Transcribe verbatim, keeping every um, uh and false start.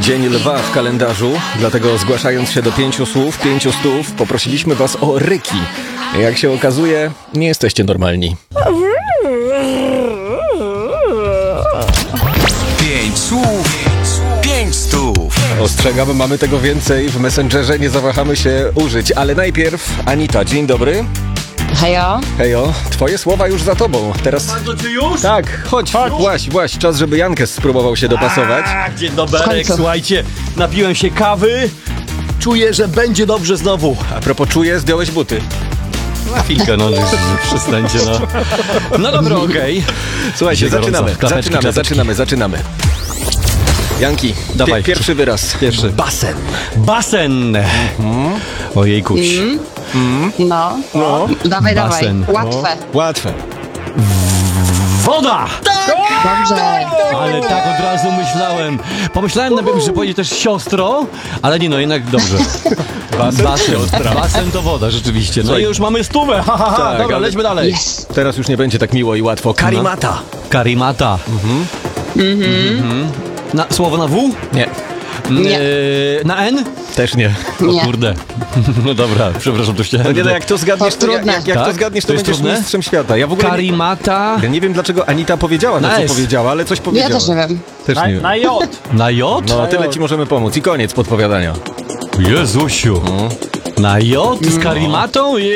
Dzień Lwa w kalendarzu, dlatego zgłaszając się do pięciu słów, pięciu stów, poprosiliśmy was o ryki. Jak się okazuje, nie jesteście normalni. Pięć słów, pięć stów. Ostrzegamy, mamy tego więcej w Messengerze, nie zawahamy się użyć. Ale najpierw Anita, dzień dobry. Hejo. Hejo, twoje słowa już za tobą. Teraz... To ty już? Tak, chodź, właś, właś, czas, żeby Jankes spróbował się dopasować. A, dzień doberek, końcu. słuchajcie, napiłem się kawy, czuję, że będzie dobrze znowu. A propos czuję, zdjąłeś buty. Na chwilkę, no, przestańcie, no. No dobra, okej. Słuchajcie, Gorąco. zaczynamy, Klapeczki, zaczynamy, klapeczki. zaczynamy, zaczynamy. Janki, Dawaj. pie- pierwszy wyraz. Pierwszy. Basen. Basen. Ojejkuś. No. No. Dawaj, Basen. dawaj. Łatwe. Łatwe. Woda! Dobrze. Ale tak od razu myślałem. Pomyślałem najpierw, że powiedzieć też siostro, ale nie, no jednak dobrze. Basen, basen, basen to woda, rzeczywiście. No Słuchaj. i już mamy stówę. Ha, ha, ha. Tak, Dobra, ale- lećmy dalej. Yes. Teraz już nie będzie tak miło i łatwo. Karimata. Karimata. Mhm. Na, słowo na W? Nie, Nie. Yy, na N? też nie. O Nie. kurde. No dobra, przepraszam, to chciałem. No nie, no jak to zgadniesz, to, jak, trudne. jak, jak Tak? to zgadniesz, to, To jest będziesz trudne? mistrzem świata. Ja w ogóle nie, Karimata. ja nie wiem, dlaczego Anita powiedziała to, Na co S. powiedziała, ale coś Ja powiedziała. też nie wiem. Też Na, nie wiem. na J. Na J? No, tyle ci możemy pomóc. I koniec podpowiadania. Jezusiu. Na J z karimatą?